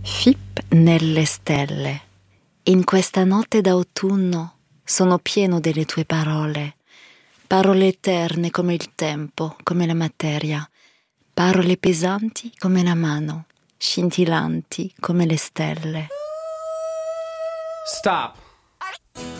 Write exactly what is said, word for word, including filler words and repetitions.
Fip nelle stelle. In questa notte d'autunno sono pieno delle tue parole, parole eterne come il tempo, come la materia, parole pesanti come la mano, scintillanti come le stelle. Stop.